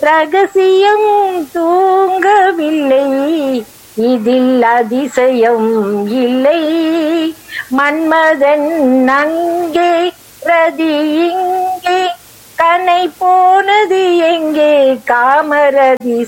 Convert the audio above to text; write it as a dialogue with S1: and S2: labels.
S1: ரகசியம் தூங்கவில்லை, இதில் அதிசயம் இல்லை. மன்மதன் அங்கே, ரதி இங்கே, கனை போனது எங்கே, காமரதி